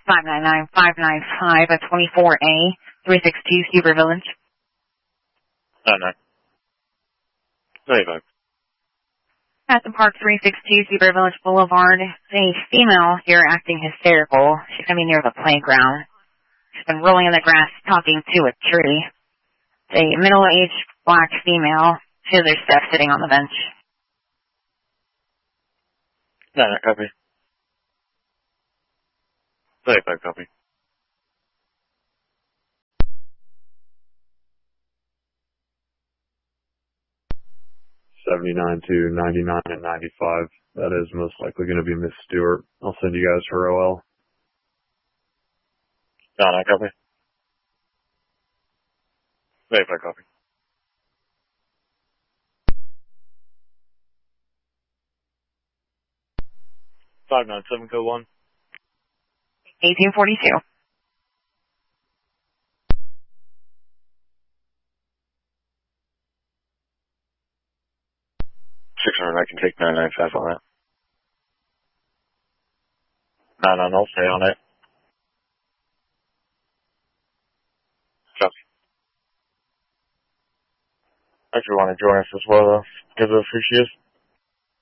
599-595 at 24A, 362 Huber Village. 99. 95. Aston Park 362 Huber Village Boulevard. A female here acting hysterical. She's going to be near the playground. She's been rolling in the grass talking to a tree. It's a middle-aged black female. She has her stuff sitting on the bench. 99 copy. 95 copy. $79 to $99 and $95. That is most likely going to be Miss Stewart. I'll send you guys her OL. 99 copy. 95 copy. 597 code 1. 1842. 600, I can take 995 on that. 99, I'll stay on it. Copy. If you want to join us as well, though, give us who she is.